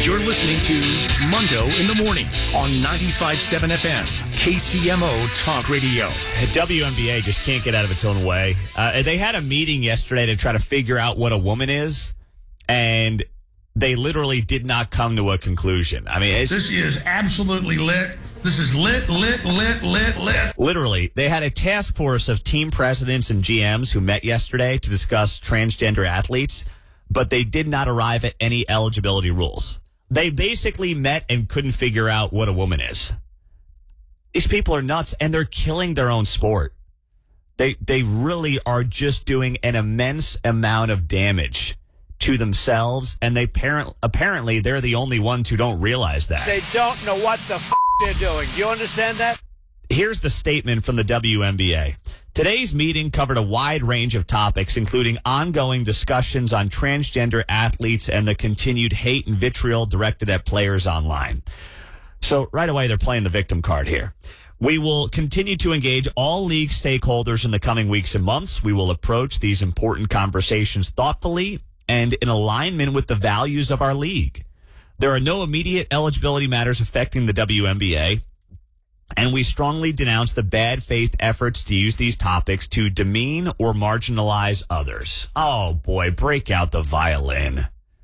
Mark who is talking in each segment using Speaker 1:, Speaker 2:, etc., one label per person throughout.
Speaker 1: You're listening to Mundo in the Morning on 95.7 FM, KCMO Talk Radio.
Speaker 2: WNBA just can't get out of its own way. They had a meeting yesterday to try to figure out what a woman is, and they literally did not come to a conclusion. I mean,
Speaker 3: this is absolutely lit. This is lit.
Speaker 2: Literally, they had a task force of team presidents and GMs who met yesterday to discuss transgender athletes, but they did not arrive at any eligibility rules. They basically met and couldn't figure out what a woman is. These people are nuts, and they're killing their own sport. They really are just doing an immense amount of damage to themselves, and apparently they're the only ones who don't realize that.
Speaker 4: They don't know what the they're doing. Do you understand that?
Speaker 2: Here's the statement from the WNBA. Today's meeting covered a wide range of topics, including ongoing discussions on transgender athletes and the continued hate and vitriol directed at players online. So right away, they're playing the victim card here. We will continue to engage all league stakeholders in the coming weeks and months. We will approach these important conversations thoughtfully and in alignment with the values of our league. There are no immediate eligibility matters affecting the WNBA, and we strongly denounce the bad faith efforts to use these topics to demean or marginalize others. Oh, boy, break out the violin.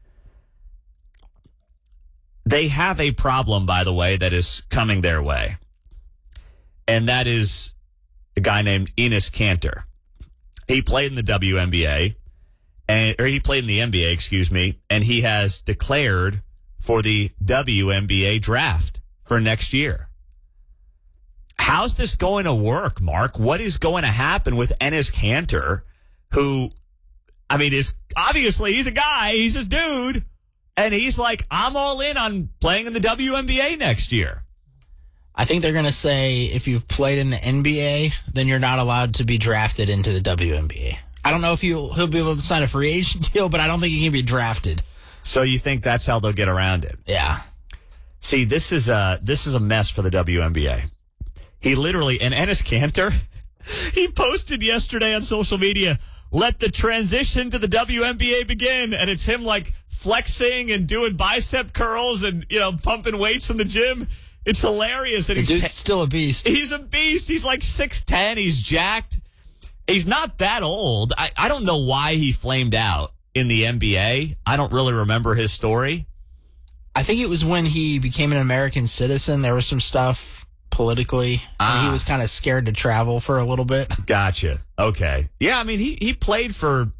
Speaker 2: They have a problem, by the way, that is coming their way, and that is a guy named Enes Kanter. He played in the WNBA, or he played in the NBA, excuse me, and he has declared for the WNBA draft for next year. How's this going to work, Mark? What is going to happen with Enes Kanter, who, I mean, is obviously he's a guy, he's a dude, and he's like, I'm all in on playing in the WNBA next year.
Speaker 5: I think they're going to say if you've played in the NBA, then you're not allowed to be drafted into the WNBA. I don't know if he'll be able to sign a free agent deal, but I don't think he can be drafted.
Speaker 2: So you think that's how they'll get around it?
Speaker 5: Yeah.
Speaker 2: See, this is a mess for the WNBA. He literally, and Enes Kanter, he posted yesterday on social media, let the transition to the WNBA begin. And it's him like flexing and doing bicep curls and, pumping weights in the gym. It's hilarious. And
Speaker 5: the dude's still a beast.
Speaker 2: He's a beast. He's like 6'10". He's jacked. He's not that old. I don't know why he flamed out in the NBA. I don't really remember his story.
Speaker 5: I think it was when he became an American citizen. There was some stuff politically. And he was kind of scared to travel for a little bit.
Speaker 2: Gotcha. Okay. Yeah, I mean, he played for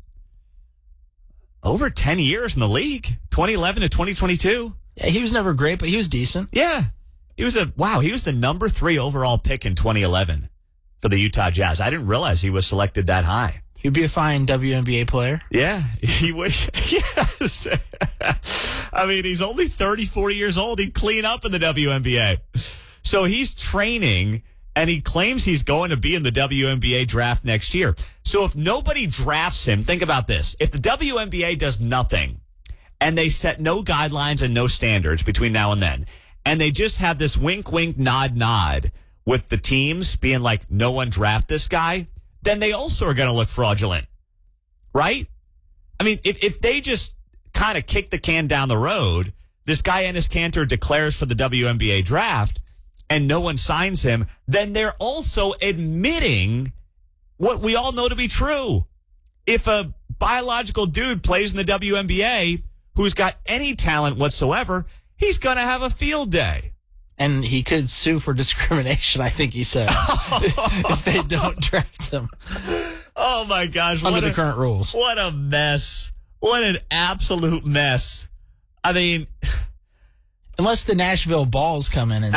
Speaker 2: over 10 years in the league, 2011 to 2022.
Speaker 5: Yeah, he was never great, but he was decent.
Speaker 2: Yeah. He was the number 3 overall pick in 2011 for the Utah Jazz. I didn't realize he was selected that high.
Speaker 5: He'd be a fine WNBA player.
Speaker 2: Yeah, he would. Yes. I mean, he's only 34 years old. He'd clean up in the WNBA. So he's training, and he claims he's going to be in the WNBA draft next year. So if nobody drafts him, think about this. If the WNBA does nothing, and they set no guidelines and no standards between now and then, and they just have this wink, wink, nod, nod with the teams being like, no one draft this guy, then they also are going to look fraudulent, right? I mean, if they just kind of kick the can down the road, this guy Enes Kanter declares for the WNBA draft, and no one signs him, then they're also admitting what we all know to be true. If a biological dude plays in the WNBA who's got any talent whatsoever, he's going to have a field day.
Speaker 5: And he could sue for discrimination, I think he said, if they don't draft him.
Speaker 2: Oh, my gosh.
Speaker 5: Under the current rules.
Speaker 2: What a mess. What an absolute mess. I mean,
Speaker 5: unless the Nashville Balls come in and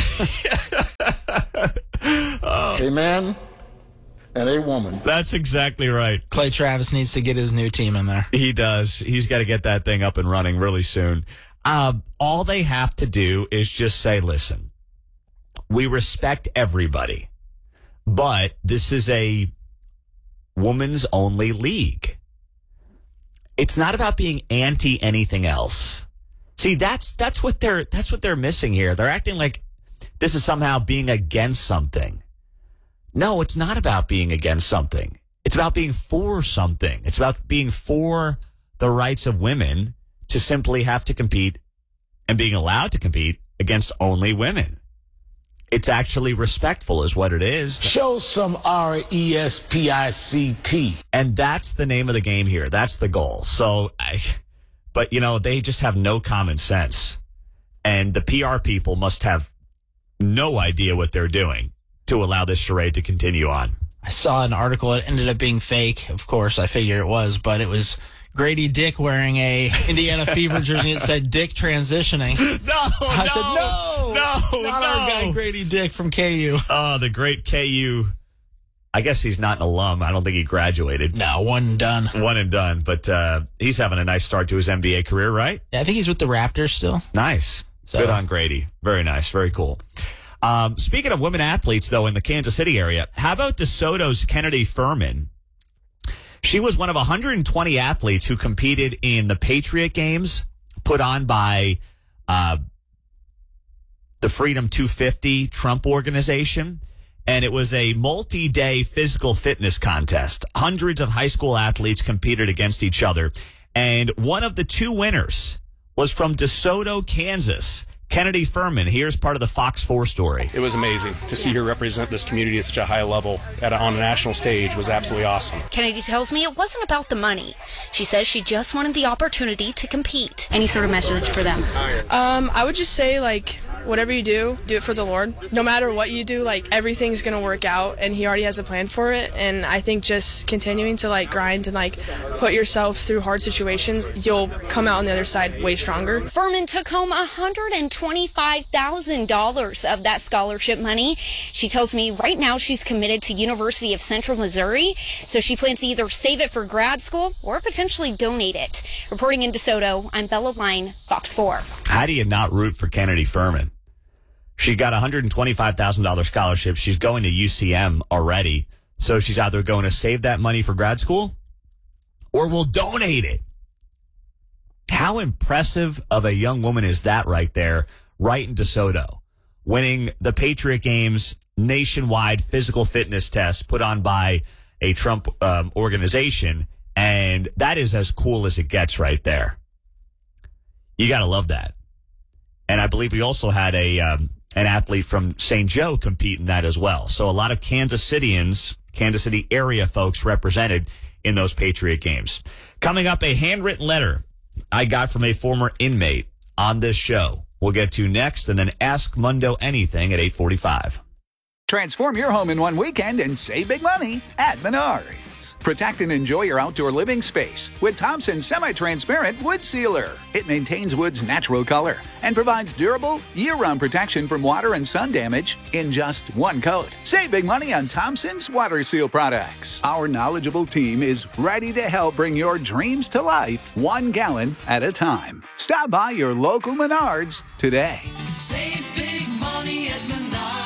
Speaker 3: a man and a woman.
Speaker 2: That's exactly right.
Speaker 5: Clay Travis needs to get his new team in there.
Speaker 2: He does. He's got to get that thing up and running really soon. All they have to do is just say, listen, we respect everybody, but this is a women's only league. It's not about being anti anything else. See, that's what they're missing here. They're acting like this is somehow being against something. No, it's not about being against something. It's about being for something. It's about being for the rights of women to simply have to compete and being allowed to compete against only women. It's actually respectful is what it is.
Speaker 6: Show some RESPICT.
Speaker 2: And that's the name of the game here. That's the goal. But they just have no common sense. And the PR people must have no idea what they're doing to allow this charade to continue on.
Speaker 5: I saw an article. It ended up being fake. Of course, I figured it was, but it was Grady Dick wearing a Indiana Fever jersey. It said Dick transitioning. I said, not our guy Grady Dick from KU.
Speaker 2: Oh, the great KU. I guess he's not an alum. I don't think he graduated.
Speaker 5: No, one and done.
Speaker 2: One and done. But he's having a nice start to his NBA career, right?
Speaker 5: Yeah, I think he's with the Raptors still.
Speaker 2: Nice. So. Good on Grady. Very nice. Very cool. Speaking of women athletes, though, in the Kansas City area, how about DeSoto's Kennedy Furman? She was one of 120 athletes who competed in the Patriot Games put on by the Freedom 250 Trump organization. And it was a multi-day physical fitness contest. Hundreds of high school athletes competed against each other. And one of the two winners was from DeSoto, Kansas. Kennedy Furman. Here's part of the Fox 4 story.
Speaker 7: It was amazing to see her represent this community at such a high level on a national stage. Was absolutely awesome.
Speaker 8: Kennedy tells me it wasn't about the money. She says she just wanted the opportunity to compete.
Speaker 9: Any sort of message for them?
Speaker 10: I would just say, whatever you do it for the Lord. No matter what you do, everything's going to work out, and he already has a plan for it. And I think just continuing to grind and put yourself through hard situations, you'll come out on the other side way stronger.
Speaker 8: Furman took home $125,000 of that scholarship money. She tells me right now she's committed to University of Central Missouri, so she plans to either save it for grad school or potentially donate it. Reporting in DeSoto, I'm Bella Line, Fox 4.
Speaker 2: How do you not root for Kennedy Furman? She got a $125,000 scholarship. She's going to UCM already. So she's either going to save that money for grad school or will donate it. How impressive of a young woman is that right there, right in DeSoto, winning the Patriot Games nationwide physical fitness test put on by a Trump organization. And that is as cool as it gets right there. You got to love that. And I believe we also had an athlete from St. Joe compete in that as well. So a lot of Kansas City area folks represented in those Patriot Games. Coming up, a handwritten letter I got from a former inmate on this show. We'll get to next, and then Ask Mundo Anything at 8:45.
Speaker 11: Transform your home in one weekend and save big money at Menards. Protect and enjoy your outdoor living space with Thompson's semi-transparent wood sealer. It maintains wood's natural color and provides durable, year-round protection from water and sun damage in just one coat. Save big money on Thompson's water seal products. Our knowledgeable team is ready to help bring your dreams to life 1 gallon at a time. Stop by your local Menards today.
Speaker 12: Save big money at Menards.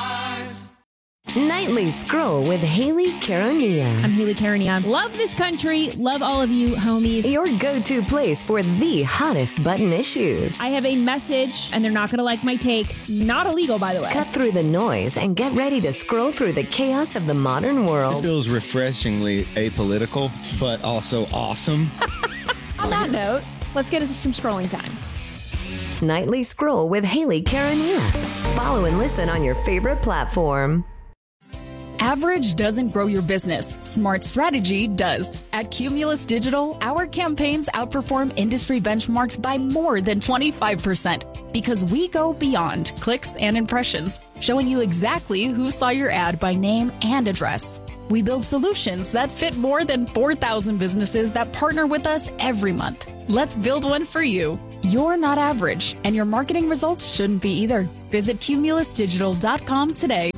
Speaker 13: Nightly Scroll with Haley Caronia.
Speaker 14: I'm Haley Caronia. Love this country. Love all of you homies.
Speaker 13: Your go-to place for the hottest button issues.
Speaker 14: I have a message, and they're not going to like my take. Not illegal, by the way.
Speaker 13: Cut through the noise and get ready to scroll through the chaos of the modern world.
Speaker 15: This feels refreshingly apolitical, but also awesome.
Speaker 14: On that note, let's get into some scrolling time.
Speaker 13: Nightly Scroll with Haley Caronia. Follow and listen on your favorite platform.
Speaker 16: Average doesn't grow your business. Smart strategy does. At Cumulus Digital, our campaigns outperform industry benchmarks by more than 25% because we go beyond clicks and impressions, showing you exactly who saw your ad by name and address. We build solutions that fit more than 4,000 businesses that partner with us every month. Let's build one for you. You're not average, and your marketing results shouldn't be either. Visit cumulusdigital.com today.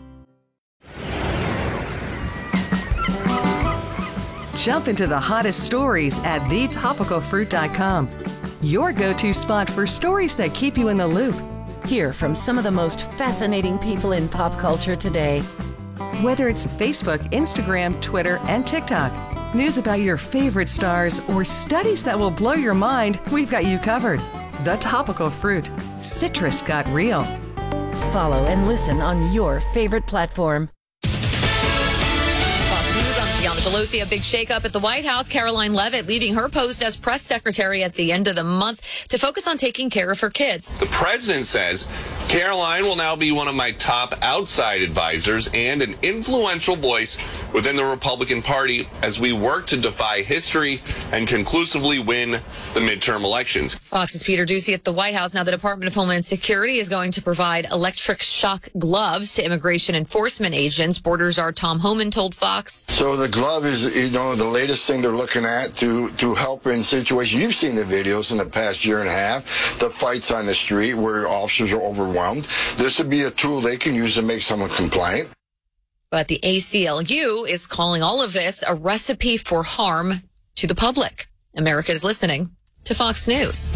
Speaker 17: Jump into the hottest stories at thetopicalfruit.com. Your go-to spot for stories that keep you in the loop.
Speaker 18: Hear from some of the most fascinating people in pop culture today.
Speaker 17: Whether it's Facebook, Instagram, Twitter, and TikTok, news about your favorite stars, or studies that will blow your mind, we've got you covered. The Topical Fruit. Citrus got real.
Speaker 18: Follow and listen on your favorite platform.
Speaker 19: Fox News, I'm
Speaker 6: Now, the Pelosi, a big shakeup at the White House. Caroline Leavitt leaving her post as press secretary at the end of the month to focus on taking care of her kids.
Speaker 9: The president says Caroline will now be one of my top outside advisors and an influential voice within the Republican Party as we work to defy history and conclusively win the midterm elections.
Speaker 6: Fox's Peter Doocy at the White House. Now, the Department of Homeland Security is going to provide electric shock gloves to immigration enforcement agents. Border Czar Tom Homan told Fox.
Speaker 19: So the glove is, the latest thing they're looking at to help in situations. You've seen the videos in the past year and a half, the fights on the street where officers are overwhelmed. This would be a tool they can use to make someone compliant.
Speaker 6: But the ACLU is calling all of this a recipe for harm to the public. America is listening to Fox News.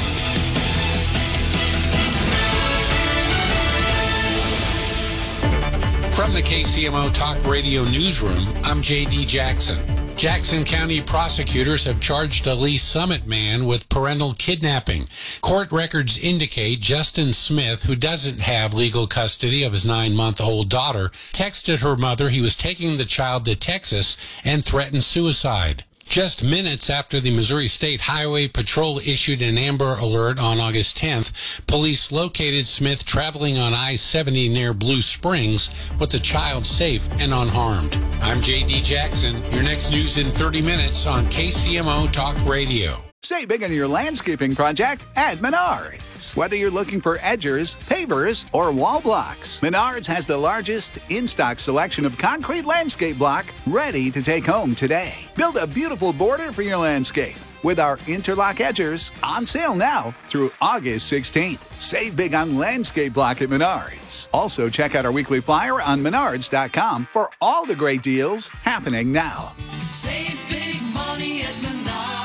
Speaker 20: From the KCMO Talk Radio Newsroom, I'm J.D. Jackson. Jackson County prosecutors have charged a Lee Summit man with parental kidnapping. Court records indicate Justin Smith, who doesn't have legal custody of his 9-month-old daughter, texted her mother he was taking the child to Texas and threatened suicide. Just minutes after the Missouri State Highway Patrol issued an Amber Alert on August 10th, police located Smith traveling on I-70 near Blue Springs with the child safe and unharmed. I'm J.D. Jackson. Your next news in 30 minutes on KCMO Talk Radio.
Speaker 11: Save big on your landscaping project at Menards. Whether you're looking for edgers, pavers, or wall blocks, Menards has the largest in-stock selection of concrete landscape block ready to take home today. Build a beautiful border for your landscape with our interlock edgers on sale now through August 16th. Save big on landscape block at Menards. Also, check out our weekly flyer on menards.com for all the great deals happening now.
Speaker 12: Save big money at Menards.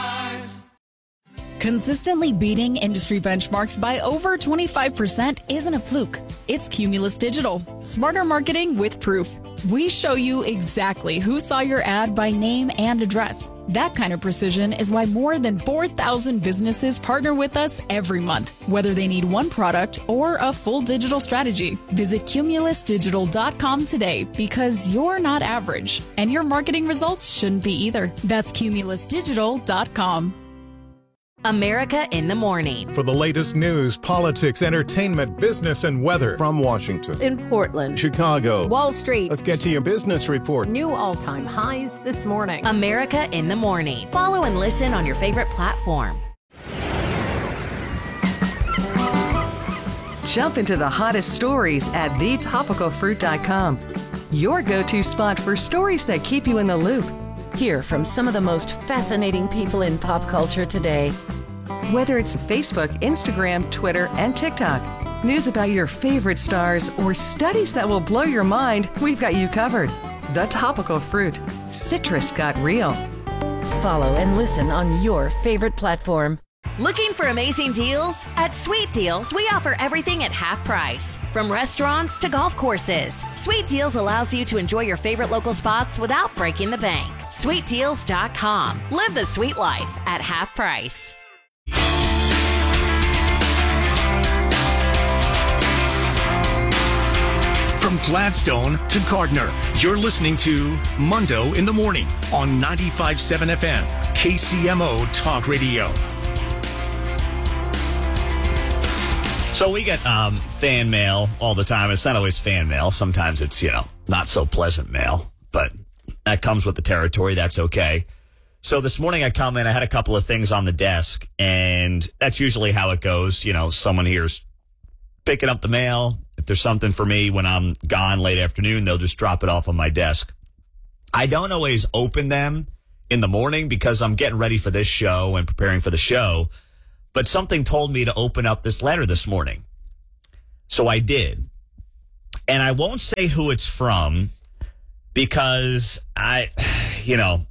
Speaker 16: Consistently beating industry benchmarks by over 25% isn't a fluke. It's Cumulus Digital. Smarter marketing with proof. We show you exactly who saw your ad by name and address. That kind of precision is why more than 4,000 businesses partner with us every month, whether they need one product or a full digital strategy. Visit cumulusdigital.com today because you're not average, and your marketing results shouldn't be either. That's cumulusdigital.com.
Speaker 21: America in the Morning.
Speaker 22: For the latest news, politics, entertainment, business, and weather from Washington,
Speaker 18: In Portland,
Speaker 22: Chicago,
Speaker 18: Wall Street.
Speaker 22: Let's get to your business report.
Speaker 18: New all-time highs this morning.
Speaker 21: America in the Morning. Follow and listen on your favorite platform.
Speaker 17: Jump into the hottest stories at thetopicalfruit.com. Your go-to spot for stories that keep you in the loop.
Speaker 13: Hear from some of the most fascinating people in pop culture today.
Speaker 17: Whether it's Facebook, Instagram, Twitter, and TikTok, news about your favorite stars, or studies that will blow your mind, we've got you covered. The Topical Fruit. Citrus got real.
Speaker 13: Follow and listen on your favorite platform.
Speaker 21: Looking for amazing deals? At Sweet Deals, we offer everything at half price. From restaurants to golf courses, Sweet Deals allows you to enjoy your favorite local spots without breaking the bank. SweetDeals.com. Live the sweet life at half price.
Speaker 1: From Gladstone to Gardner, you're listening to Mundo in the Morning on 95.7 FM, KCMO Talk Radio.
Speaker 2: So we get fan mail all the time. It's not always fan mail. Sometimes it's, not so pleasant mail, but that comes with the territory. That's okay. So this morning I come in, I had a couple of things on the desk, and that's usually how it goes. Someone here's picking up the mail. If there's something for me when I'm gone late afternoon, they'll just drop it off on my desk. I don't always open them in the morning because I'm getting ready for this show and preparing for the show. But something told me to open up this letter this morning. So I did. And I won't say who it's from because I don't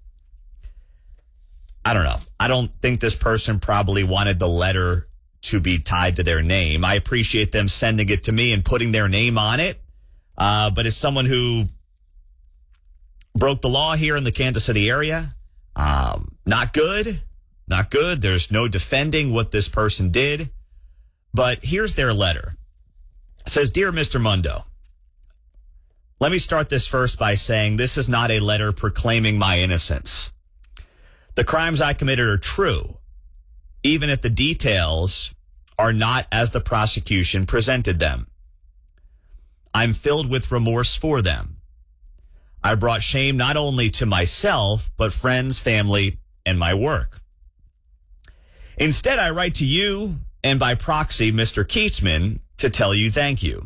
Speaker 2: know. I don't think this person probably wanted the letter to be tied to their name. I appreciate them sending it to me and putting their name on it. But it's someone who broke the law here in the Kansas City area. Not good. Not good. There's no defending what this person did. But here's their letter. It says, Dear Mr. Mundo, Let me start this first by saying this is not a letter proclaiming my innocence. The crimes I committed are true, even if the details are not as the prosecution presented them. I'm filled with remorse for them. I brought shame not only to myself, but friends, family, and my work. Instead, I write to you and by proxy, Mr. Keatsman, to tell you thank you.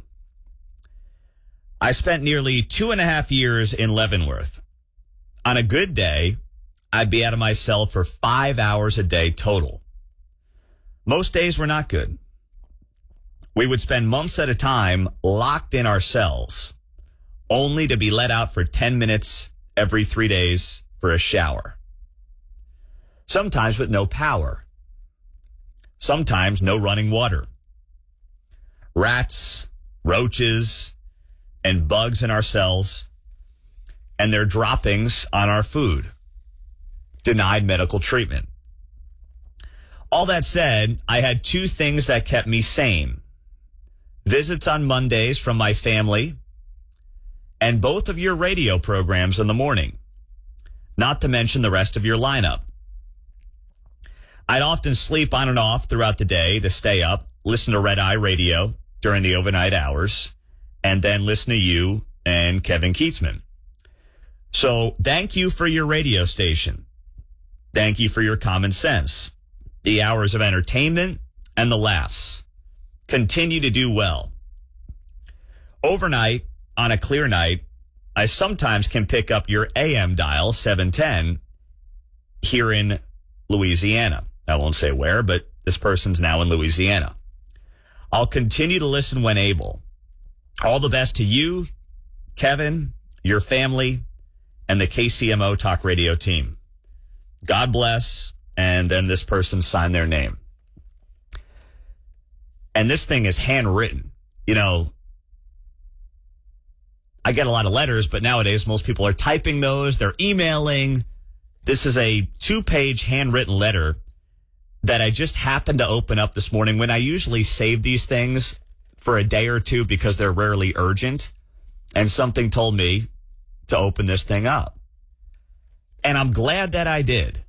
Speaker 2: I spent nearly 2.5 years in Leavenworth. On a good day, I'd be out of my cell for 5 hours a day total. Most days were not good. We would spend months at a time locked in our cells, only to be let out for 10 minutes every 3 days for a shower. Sometimes with no power. Sometimes no running water. Rats, roaches, and bugs in our cells, and their droppings on our food. Denied medical treatment. All that said, I had 2 things that kept me sane. Visits on Mondays from my family, and both of your radio programs in the morning, not to mention the rest of your lineup. I'd often sleep on and off throughout the day to stay up, listen to Red Eye Radio during the overnight hours, and then listen to you and Kevin Keatsman. So thank you for your radio station. Thank you for your common sense, the hours of entertainment, and the laughs. Continue to do well. Overnight, on a clear night, I sometimes can pick up your AM dial, 710, here in Louisiana. I won't say where, but this person's now in Louisiana. I'll continue to listen when able. All the best to you, Kevin, your family, and the KCMO Talk Radio team. God bless. And then this person signed their name. And this thing is handwritten. You know, I get a lot of letters, but nowadays most people are typing those. They're emailing. This is a 2-page handwritten letter that I just happened to open up this morning when I usually save these things for a day or two because they're rarely urgent. And something told me to open this thing up. And I'm glad that I did.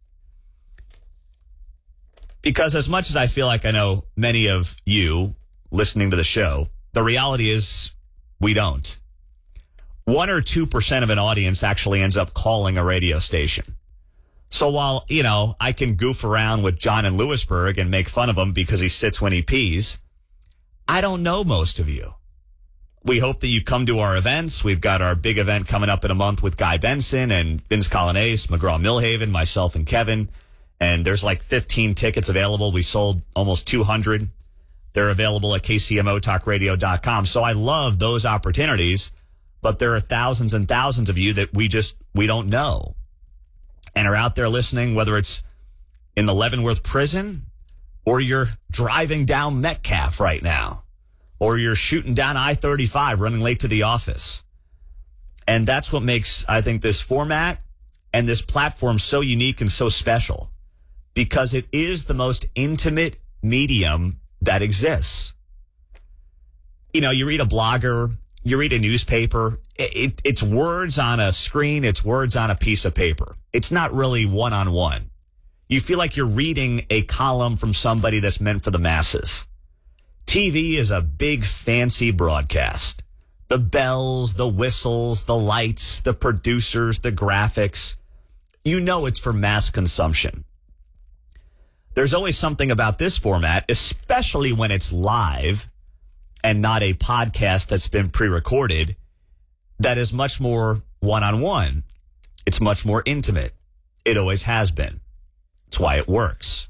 Speaker 2: Because as much as I feel like I know many of you listening to the show, the reality is we don't. 1 or 2% of an audience actually ends up calling a radio station. So while, you know, I can goof around with John in Lewisburg and make fun of him because he sits when he pees, I don't know most of you. We hope that you come to our events. We've got our big event coming up in a month with Guy Benson and Vince Colonnese, McGraw-Millhaven, myself and Kevin. And there's like 15 tickets available. We sold almost 200. They're available at KCMOTalkRadio.com. So I love those opportunities, but there are thousands and thousands of you that we don't know and are out there listening, whether it's in the Leavenworth prison or you're driving down Metcalf right now, or you're shooting down I-35 running late to the office. And that's what makes, I think, this format and this platform so unique and so special, because it is the most intimate medium that exists. You know, you read a blogger, you read a newspaper, it's words on a screen, it's words on a piece of paper. It's not really one-on-one. You feel like you're reading a column from somebody that's meant for the masses. TV is a big, fancy broadcast. The bells, the whistles, the lights, the producers, the graphics. You know it's for mass consumption. There's always something about this format, especially when it's live and not a podcast that's been pre-recorded, that is much more one-on-one. It's much more intimate. It always has been. It's why it works.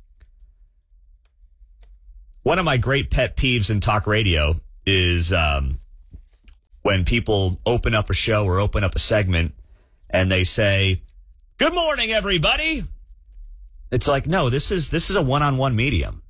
Speaker 2: One of my great pet peeves in talk radio is when people open up a show or open up a segment and they say, "Good morning, everybody." It's like, no, this is a one-on-one medium.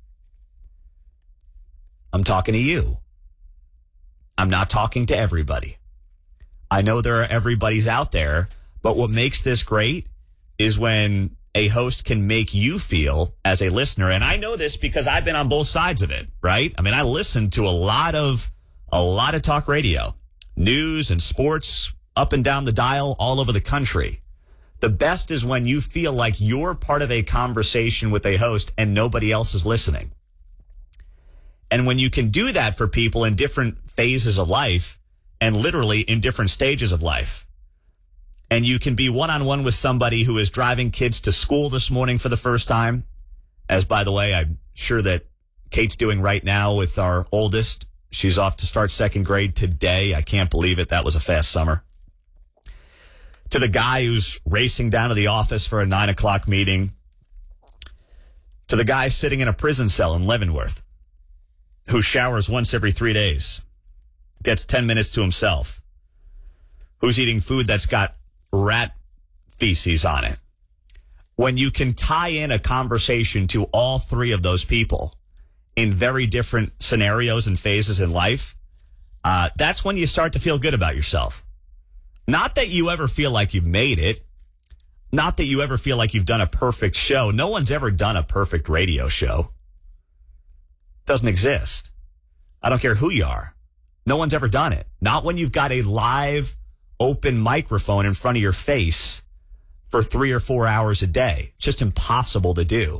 Speaker 2: I'm talking to you. I'm not talking to everybody. I know there are everybody's out there, but what makes this great is when a host can make you feel as a listener, and I know this because I've been on both sides of it, right? I mean, I listen to a lot of talk radio. news and sports up and down the dial all over the country. The best is when you feel like you're part of a conversation with a host and nobody else is listening. And when you can do that for people in different phases of life and literally in different stages of life, and you can be one-on-one with somebody who is driving kids to school this morning for the first time, as, by the way, I'm sure that Kate's doing right now with our oldest. She's off to start second grade today. I can't believe it. That was a fast summer. To the guy who's racing down to the office for a 9 o'clock meeting. To the guy sitting in a prison cell in Leavenworth who showers once every 3 days, gets 10 minutes to himself, who's eating food that's got rat feces on it. When you can tie in a conversation to all three of those people in very different scenarios and phases in life, that's when you start to feel good about yourself. Not that you ever feel like you've made it. Not that you ever feel like you've done a perfect show. No one's ever done a perfect radio show. Doesn't exist. I don't care who you are. No one's ever done it. Not when you've got a live, open microphone in front of your face for 3 or 4 hours a day. It's just impossible to do.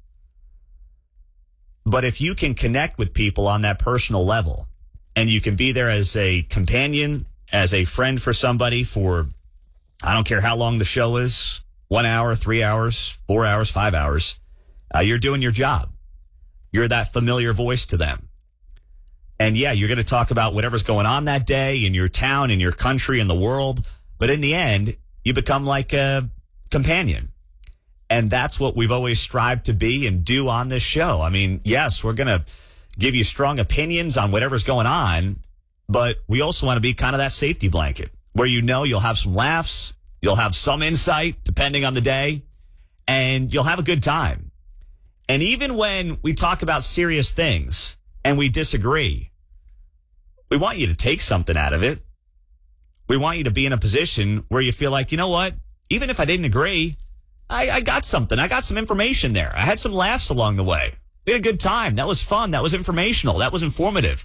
Speaker 2: But if you can connect with people on that personal level, and you can be there as a companion, as a friend for somebody for, I don't care how long the show is, 1 hour, 3 hours, 4 hours, 5 hours, you're doing your job. You're that familiar voice to them. And yeah, you're going to talk about whatever's going on that day in your town, in your country, in the world. But in the end, you become like a companion. And that's what we've always strived to be and do on this show. I mean, yes, we're going to give you strong opinions on whatever's going on, but we also want to be kind of that safety blanket where you know you'll have some laughs, you'll have some insight depending on the day, and you'll have a good time. And even when we talk about serious things and we disagree, we want you to take something out of it. We want you to be in a position where you feel like, you know what? Even if I didn't agree, I got something. I got some information there. I had some laughs along the way. We had a good time. That was fun. That was informational. That was informative.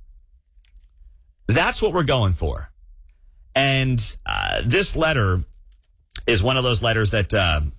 Speaker 2: That's what we're going for. And this letter is one of those letters that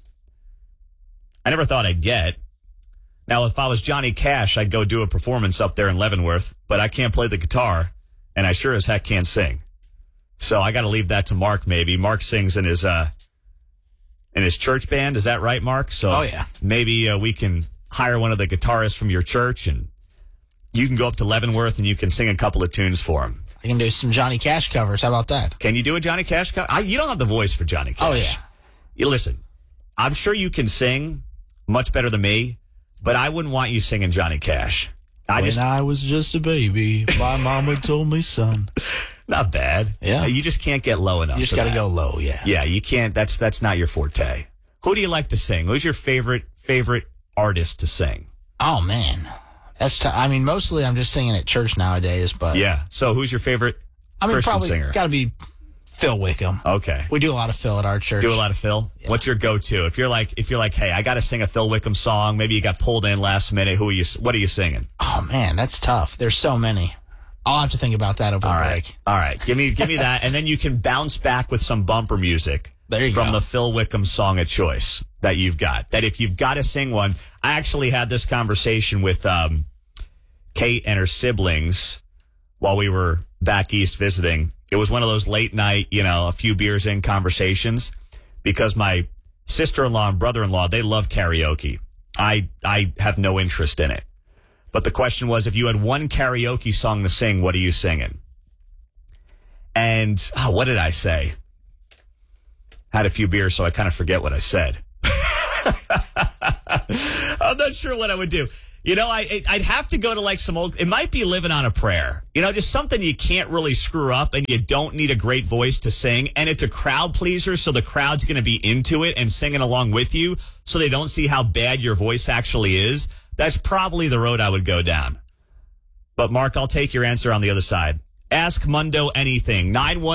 Speaker 2: I never thought I'd get. Now, if I was Johnny Cash, I'd go do a performance up there in Leavenworth, but I can't play the guitar, and I sure as heck can't sing. So I got to leave that to Mark, maybe. Mark sings in his church band. Is that right, Mark? So
Speaker 5: oh, yeah.
Speaker 2: Maybe we can hire one of the guitarists from your church, and you can go up to Leavenworth, and you can sing a couple of tunes for him.
Speaker 5: I can do some Johnny Cash covers. How about that?
Speaker 2: Can you do a Johnny Cash cover? You don't have the voice for Johnny Cash.
Speaker 5: Oh, yeah.
Speaker 2: You listen, I'm sure you can sing much better than me, but I wouldn't want you singing Johnny Cash.
Speaker 5: I was just a baby, my mama told me, son.
Speaker 2: Not bad.
Speaker 5: Yeah.
Speaker 2: You just can't get low enough.
Speaker 5: You just got to go low, yeah.
Speaker 2: Yeah, you can't. That's not your forte. Who do you like to sing? Who's your favorite artist to sing?
Speaker 5: Oh, man. That's I mean, mostly I'm just singing at church nowadays, but...
Speaker 2: Yeah. So who's your favorite Christian singer?
Speaker 5: Got to be Phil Wickham.
Speaker 2: Okay.
Speaker 5: We do a lot of Phil at our church.
Speaker 2: Do a lot of Phil? Yeah. What's your go-to? If you're like, hey, I got to sing a Phil Wickham song, maybe you got pulled in last minute, what are you singing?
Speaker 5: Oh, man, that's tough. There's so many. I'll have to think about that over the break.
Speaker 2: All right. Give me that, and then you can bounce back with some bumper music from the Phil Wickham song of choice that you've got. That if you've got to sing one, I actually had this conversation with Kate and her siblings while we were back east visiting. It was one of those late night, a few beers in conversations, because my sister-in-law and brother-in-law, they love karaoke. I have no interest in it. But the question was, if you had one karaoke song to sing, what are you singing? And what did I say? Had a few beers, so I kind of forget what I said. I'm not sure what I would do. I'd have to go to like some old, it might be Living on a Prayer. Just something you can't really screw up and you don't need a great voice to sing. And it's a crowd pleaser, so the crowd's going to be into it and singing along with you so they don't see how bad your voice actually is. That's probably the road I would go down. But Mark, I'll take your answer on the other side. Ask Mundo anything.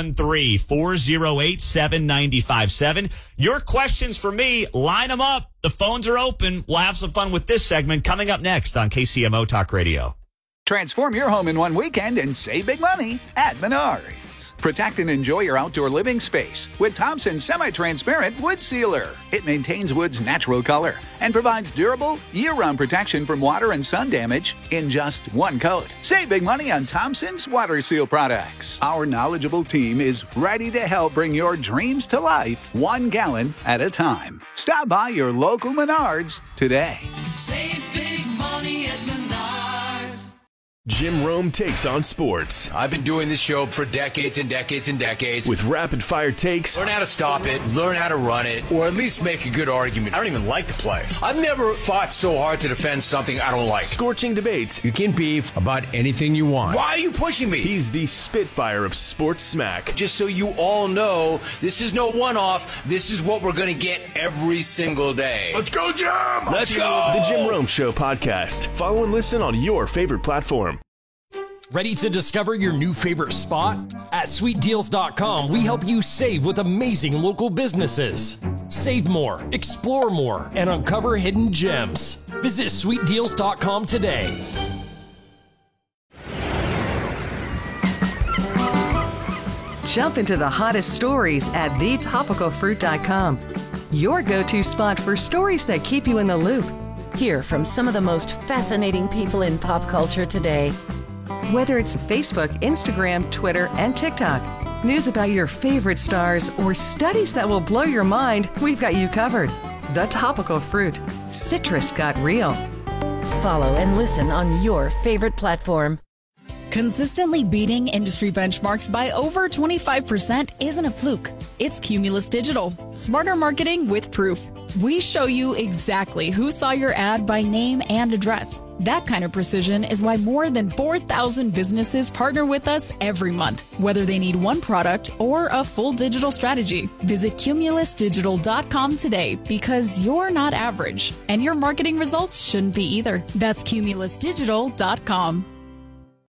Speaker 2: 913-408-7957. Your questions for me, line them up. The phones are open. We'll have some fun with this segment coming up next on KCMO Talk Radio.
Speaker 11: Transform your home in one weekend and save big money at Menards. Menards. Protect and enjoy your outdoor living space with Thompson Semi-Transparent Wood Sealer. It maintains wood's natural color and provides durable, year-round protection from water and sun damage in just one coat. Save big money on Thompson's Water Seal products. Our knowledgeable team is ready to help bring your dreams to life 1 gallon at a time. Stop by your local Menards today.
Speaker 12: Save big money at Menards.
Speaker 3: Jim Rome takes on sports.
Speaker 4: I've been doing this show for decades and decades and decades.
Speaker 3: With rapid-fire takes.
Speaker 4: Learn how to stop it, learn how to run it, or at least make a good argument. I don't even like the play. I've never fought so hard to defend something I don't like.
Speaker 3: Scorching debates.
Speaker 4: You can beef about anything you want. Why are you pushing me?
Speaker 3: He's the Spitfire of sports smack.
Speaker 4: Just so you all know, this is no one-off. This is what we're going to get every single day. Let's go, Jim! Let's go!
Speaker 3: The Jim Rome Show podcast. Follow and listen on your favorite platform.
Speaker 23: Ready to discover your new favorite spot? At sweetdeals.com, we help you save with amazing local businesses. Save more, explore more, and uncover hidden gems. Visit sweetdeals.com today.
Speaker 17: Jump into the hottest stories at thetopicalfruit.com. Your go-to spot for stories that keep you in the loop.
Speaker 18: Hear from some of the most fascinating people in pop culture today.
Speaker 17: Whether it's Facebook, Instagram, Twitter, and TikTok, news about your favorite stars, or studies that will blow your mind, we've got you covered. The Topical Fruit. Citrus got real.
Speaker 13: Follow and listen on your favorite platform.
Speaker 16: Consistently beating industry benchmarks by over 25% isn't a fluke. It's Cumulus Digital. Smarter marketing with proof. We show you exactly who saw your ad by name and address. That kind of precision is why more than 4,000 businesses partner with us every month, whether they need one product or a full digital strategy. Visit cumulusdigital.com today because you're not average, and your marketing results shouldn't be either. That's cumulusdigital.com.